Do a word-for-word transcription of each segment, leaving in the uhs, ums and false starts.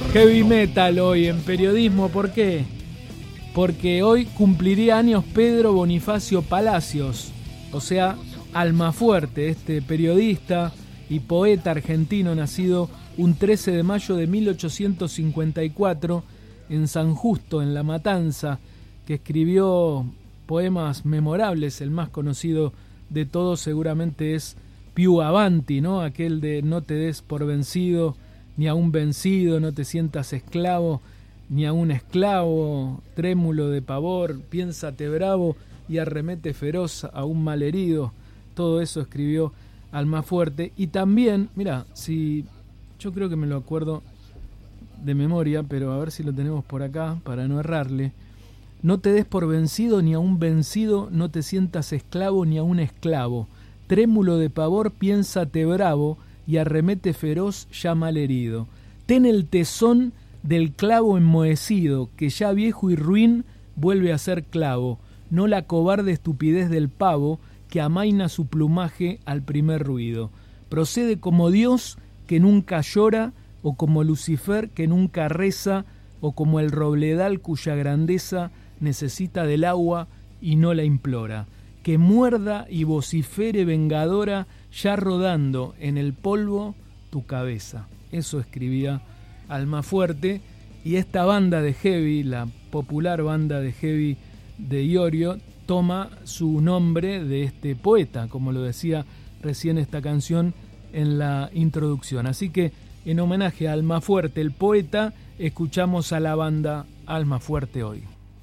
Heavy metal hoy en periodismo, ¿por qué? Porque hoy cumpliría años Pedro Bonifacio Palacios, o sea, Almafuerte, este periodista y poeta argentino nacido un trece de mayo de mil ochocientos cincuenta y cuatro en San Justo, en La Matanza, que escribió poemas memorables. El más conocido de todos seguramente es Più Avanti, ¿no? Aquel de no te des por vencido, ni a un vencido, no te sientas esclavo, ni a un esclavo, trémulo de pavor, piénsate bravo y arremete feroz a un malherido. Todo eso escribió Almafuerte. Y también, mira, si yo creo que me lo acuerdo de memoria, pero a ver si lo tenemos por acá para no errarle. No te des por vencido, ni a un vencido, no te sientas esclavo, ni a un esclavo. Trémulo de pavor, piénsate bravo y arremete feroz ya malherido. Ten el tesón del clavo enmohecido, que ya viejo y ruin vuelve a ser clavo. No la cobarde estupidez del pavo, que amaina su plumaje al primer ruido. Procede como Dios, que nunca llora, o como Lucifer, que nunca reza, o como el robledal cuya grandeza necesita del agua y no la implora. Que muerda y vocifere vengadora, ya rodando en el polvo tu cabeza. Eso escribía Almafuerte. Y esta banda de heavy, la popular banda de heavy de Iorio, toma su nombre de este poeta, como lo decía recién esta canción en la introducción. Así que en homenaje a Almafuerte, el poeta, escuchamos a la banda Almafuerte hoy.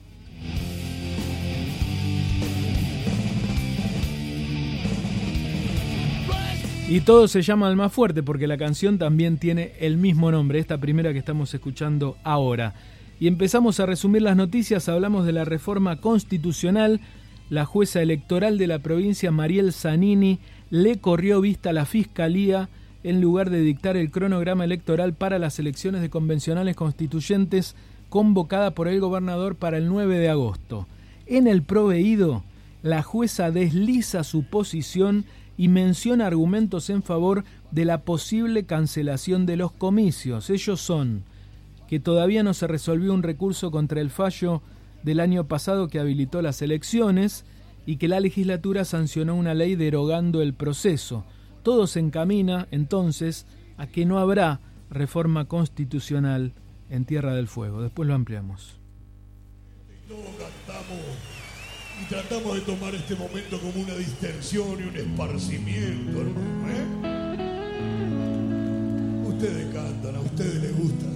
Y todo se llama Almafuerte porque la canción también tiene el mismo nombre, esta primera que estamos escuchando ahora. Y empezamos a resumir las noticias. Hablamos de la reforma constitucional. La jueza electoral de la provincia, Mariel Zanini, le corrió vista a la Fiscalía en lugar de dictar el cronograma electoral para las elecciones de convencionales constituyentes convocada por el gobernador para el nueve de agosto. En el proveído, la jueza desliza su posición y menciona argumentos en favor de la posible cancelación de los comicios. Ellos son que todavía no se resolvió un recurso contra el fallo del año pasado que habilitó las elecciones y que la legislatura sancionó una ley derogando el proceso. Todo se encamina, entonces, a que no habrá reforma constitucional en Tierra del Fuego. Después lo ampliamos. Todos cantamos y tratamos de tomar este momento como una distensión y un esparcimiento, hermano, ¿eh? Ustedes cantan, a ustedes les gusta.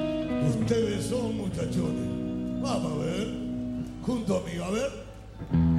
Ustedes son muchachones. Vamos a ver, junto a mí, a ver.